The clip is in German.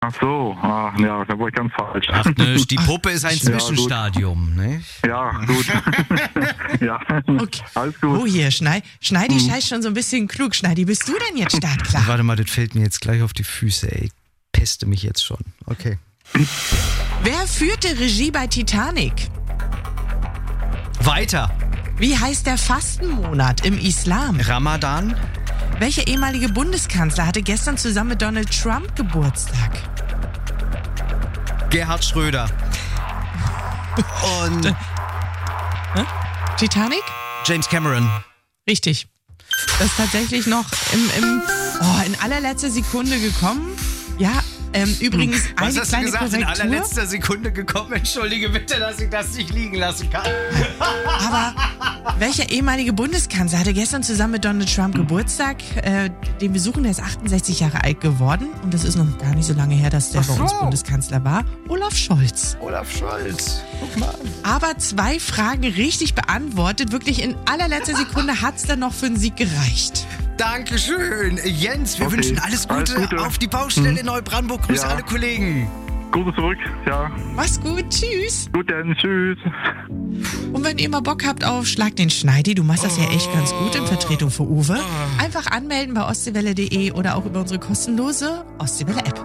Ach so, ja, da war ich ganz falsch. Ach, ne, die Puppe ist ein Zwischenstadium, ne? Ja, gut. Ja, Okay. alles gut. Oh, hier, Schneidi scheißt schon so ein bisschen klug. Schneidi, bist du denn jetzt startklar? Warte mal, das fällt mir jetzt gleich auf die Füße, ey. Peste mich jetzt schon. Okay. Wer führte Regie bei Titanic? Weiter. Wie heißt der Fastenmonat im Islam? Ramadan. Welcher ehemalige Bundeskanzler hatte gestern zusammen mit Donald Trump Geburtstag? Gerhard Schröder. Und Titanic? James Cameron. Richtig. Das ist tatsächlich noch in allerletzter Sekunde gekommen. Ja, übrigens Was eine hast du kleine gesagt? In Korrektur. allerletzter Sekunde gekommen. Entschuldige bitte, dass ich das nicht liegen lassen kann. Aber welcher ehemalige Bundeskanzler hatte gestern zusammen mit Donald Trump Geburtstag? Den besuchen, der ist 68 Jahre alt geworden. Und das ist noch gar nicht so lange her, dass der bei uns Bundeskanzler war. Olaf Scholz. Olaf Scholz. Guck mal an. Aber 2 Fragen richtig beantwortet. Wirklich in allerletzter Sekunde hat es dann noch für einen Sieg gereicht. Dankeschön. Jens, wir Okay. wünschen alles Gute, Alles Gute. auf die Baustelle in Neubrandenburg. Grüße Ja. alle Kollegen. Gute zurück, ja. Mach's gut, tschüss. Gut, dann, tschüss. Und wenn ihr mal Bock habt auf Schlag den Schneidi, du machst das ja echt ganz gut in Vertretung für Uwe, einfach anmelden bei ostseewelle.de oder auch über unsere kostenlose Ostseewelle-App.